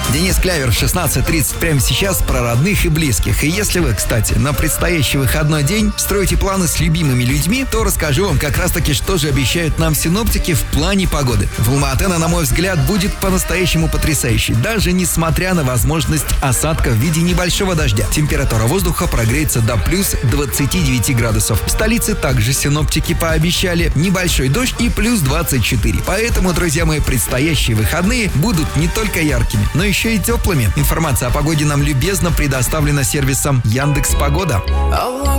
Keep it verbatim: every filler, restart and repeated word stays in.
Денис Клявер, шестнадцать тридцать прямо сейчас про родных и близких. И если вы, кстати, на предстоящий выходной день строите планы с любимыми людьми, то расскажу вам как раз-таки, что же обещают нам синоптики в плане погоды. В Алма-Ате, на мой взгляд, будет по-настоящему потрясающей, даже несмотря на возможность осадка в виде небольшого дождя. Температура воздуха прогреется до плюс двадцати девяти градусов. В столице также синоптики пообещали небольшой дождь и плюс двадцать четыре. Поэтому, друзья мои, предстоящие выходные будут не только яркими, но еще и теплыми. Информация о погоде нам любезно предоставлена сервисом Яндекс.Погода.